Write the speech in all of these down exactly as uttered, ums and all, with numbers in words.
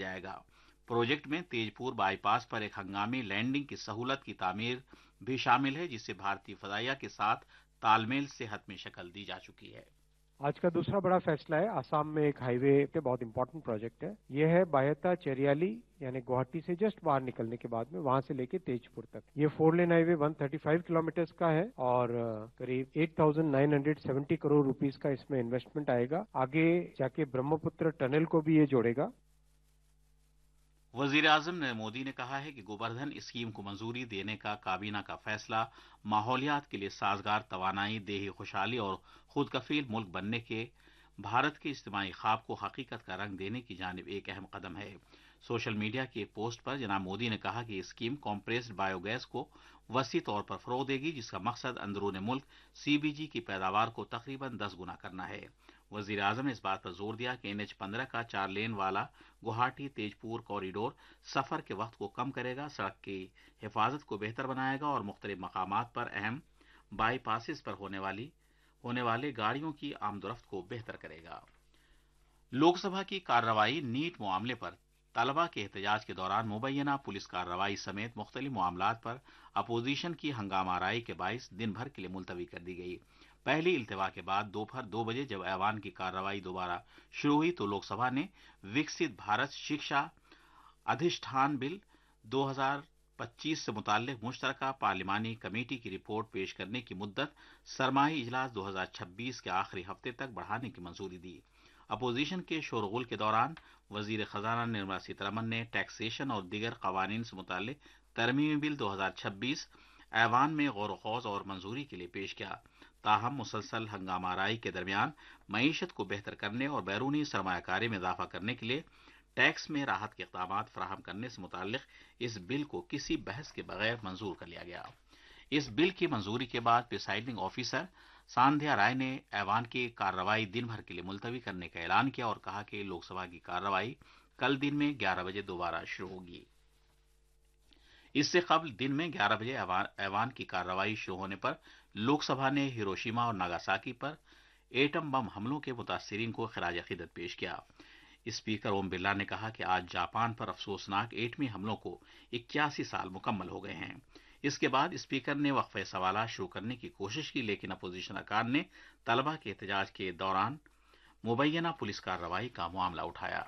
جائے گا۔ प्रोजेक्ट में तेजपुर बाईपास पर एक हंगामी लैंडिंग की सहूलत की तामीर भी शामिल है, जिससे भारतीय फजाइया के साथ तालमेल सेहत में शक्ल दी जा चुकी है। आज का दूसरा बड़ा फैसला है आसाम में एक हाईवे पे बहुत इंपॉर्टेंट प्रोजेक्ट है। यह है बायता चेरियाली यानी गुवाहाटी से जस्ट बाहर निकलने के बाद में वहां से लेके तेजपुर तक। ये फोर लेन हाईवे एक सौ पैंतीस किलोमीटर का है और करीब आठ हज़ार नौ सौ सत्तर करोड़ रुपीस का इसमें इन्वेस्टमेंट आएगा। आगे जाके ब्रह्मपुत्र टनल को भी ये जोड़ेगा। वजीर आजम नरेंद्र मोदी ने कहा है कि गोवर्धन स्कीम को मंजूरी देने का काबीना का फैसला माहौलियात के लिए साजगार तवानाई, देही खुशहाली और खुद कफील मुल्क बनने के भारत के इज्तिमाई ख्वाब को हकीकत का रंग देने की जानिब एक अहम कदम है। सोशल मीडिया की एक पोस्ट पर जनाब मोदी ने कहा कि ये स्कीम कॉम्प्रेस्ड बायोगैस को वसी तौर पर फरोग देगी, जिसका मकसद अंदरून मुल्क सीबीजी की पैदावार को तकरीबन दस गुना करना है। वजीर आजम ने इस बात पर जोर दिया कि एनएच पंद्रह का चार लेन वाला गुवाहाटी तेजपुर कॉरिडोर सफर के वक्त को कम करेगा, सड़क की हिफाजत को बेहतर बनाएगा और मुख्तलिफ मकामात पर अहम बाईपासिस पर होने वाली होने वाले गाड़ियों की आमदोरफ्त को बेहतर करेगा। लोकसभा की कार्रवाई नीट मामले पर तलबा के एहतजाज के दौरान मुबैना पुलिस कार्रवाई समेत मुख्तलिफ मामलात पर अपोजिशन की हंगामाराई के बाइस दिन भर के लिए मुलतवी कर दी गई। पहली इल्तवा के बाद दोपहर दो बजे जब ऐवान की कार्रवाई दोबारा शुरू हुई तो लोकसभा ने विकसित भारत शिक्षा अधिष्ठान बिल दो हज़ार पच्चीस से मुताल्लिक मुश्तरका पार्लिमानी कमेटी की रिपोर्ट पेश करने की मुद्दत सरमाही इजलास दो हज़ार छब्बीस के आखिरी हफ्ते तक बढ़ाने की मंजूरी दी। अपोजिशन के शोरगुल के दौरान वजीर खजाना निर्मला सीतारमन ने टैक्सेशन और दीगर कवानीन से मुताल्लिक तरमीमी बिल दो हज़ार छब्बीस ऐवान में गौर खौज और मंजूरी के लिए पेश किया। ताहम मुसलसल हंगामाराई के दरमियान मईशत को बेहतर करने और बैरूनी सरमायाकारी में इजाफा करने के लिए टैक्स में राहत के इक़दामात फराहम करने से मुताल्लिक इस बिल को किसी बहस के बगैर मंजूर कर लिया गया। इस बिल की मंजूरी के बाद प्रिसाइडिंग ऑफिसर सांध्या राय ने ऐवान की कार्रवाई दिन भर के लिए मुलतवी करने का ऐलान किया और कहा कि लोकसभा की कार्रवाई कल दिन में ग्यारह बजे दोबारा शुरू होगी। इससे कबल दिन में ग्यारह बजे ऐवान की कार्रवाई शुरू होने पर लोकसभा ने हिरोशिमा और नागासाकी पर एटम बम हमलों के मुतासिरीन को खिराज अकीदत पेश किया। स्पीकर ओम बिरला ने कहा कि आज जापान पर अफसोसनाक एटमी हमलों को इक्यासी साल मुकम्मल हो गए हैं। इसके बाद स्पीकर ने वक्फे सवाल शुरू करने की कोशिश की, लेकिन अपोजिशन अरकान ने तलबा के एहतजाज के दौरान मुबैना पुलिस कार्रवाई का मामला उठाया।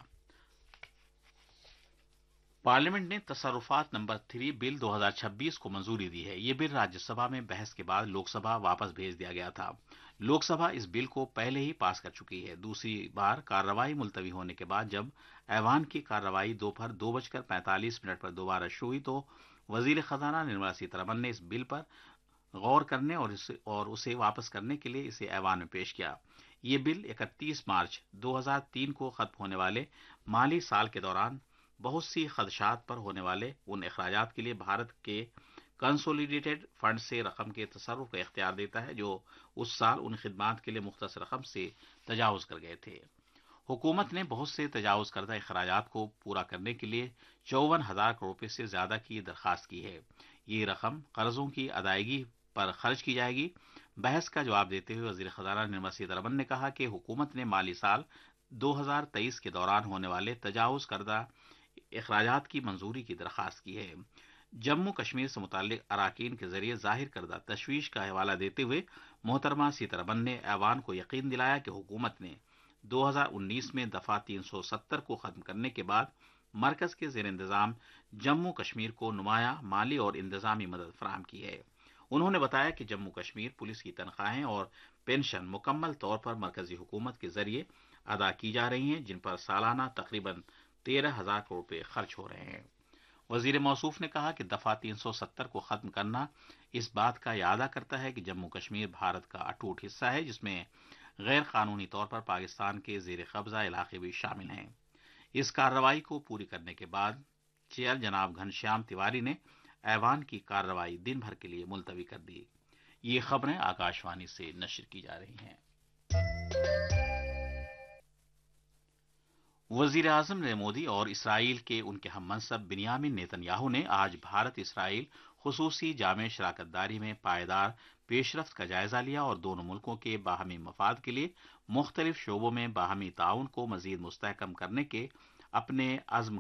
पार्लियामेंट ने तसर्रुफात नंबर थ्री बिल दो हज़ार छब्बीस को मंजूरी दी है। यह बिल राज्यसभा में बहस के बाद लोकसभा वापस भेज दिया गया था। लोकसभा इस बिल को पहले ही पास कर चुकी है। दूसरी बार कार्रवाई मुलतवी होने के बाद जब ऐवान की कार्रवाई दोपहर दो बजकर पैंतालीस मिनट पर दोबारा शुरू हुई तो वजीर खजाना निर्मला सीतारमन ने इस बिल पर गौर करने और, इसे, और उसे वापस करने के लिए इसे ऐवान में पेश किया। ये बिल इकतीस मार्च दो हज़ार तीन को खत्म होने वाले माली साल के दौरान बहुत सी खदशात पर होने वाले उन अखराजात के लिए भारत के कंसोलिडेटेड फंड से रकम के तसर्रुफ का इख्तियार देता है जो उस साल उन खिदमात के लिए मुख्तस रकम से तजावुज कर गए थे। हुकूमत ने बहुत से तजावुज करदा अखराजात को पूरा करने के लिए चौवन हजार करोड़ रुपये से ज्यादा की दरखास्त की है। ये रकम कर्जों की अदायगी पर खर्च की जाएगी। बहस का जवाब देते हुए वजीर खजाना निर्मला सीतारमन ने कहा कि हुकूमत ने माली साल दो हज़ार तेईस के दौरान होने वाले तजावुज करदा अखराजात की मंजूरी की दरखास्त की है। जम्मू कश्मीर से मुताल्लिक अराकीन के जरिए जाहिर करदा तशवीश का हवाला देते हुए मोहतरमा सीतारमन ने ऐवान को यकीन दिलाया कि हुकूमत ने दो हज़ार उन्नीस में दफा तीन सौ सत्तर को खत्म करने के बाद मरकज के जेर इंतजाम जम्मू कश्मीर को नुमाया माली और इंतजामी मदद फराहम की है। उन्होंने बताया कि जम्मू कश्मीर पुलिस की तनख्वाहें और पेंशन मुकम्मल तौर पर मरकजी हुकूमत के जरिए अदा की जा रही हैं, जिन पर सालाना तकरीबन तेरह हजार करोड़ रुपये खर्च हो रहे हैं। वजीर मौसूफ ने कहा कि दफा तीन सौ सत्तर को खत्म करना इस बात का यादा करता है कि जम्मू कश्मीर भारत का अटूट हिस्सा है, जिसमें गैर कानूनी तौर पर पाकिस्तान के जेर कब्जा इलाके भी शामिल हैं। इस कार्रवाई को पूरी करने के बाद चेयर जनाब घनश्याम तिवारी ने ऐवान की कार्रवाई दिन भर के लिए मुलतवी कर दी। ये खबरें आकाशवाणी से नशर की जा रही हैं। वजीर आजम नरेंद्र मोदी और इसराइल के उनके हम मनसब बिन्यामिन नेतन्याहू ने आज भारत इसराइल खुसूसी जामे शराकतदारी में पायदार पेशरफ्त का जायजा लिया और दोनों मुल्कों के बाहमी मफाद के लिए मुख्तलिफ शोबों में बाहमी ताउन को मजीद मुस्तहकम करने के अपने अज़्म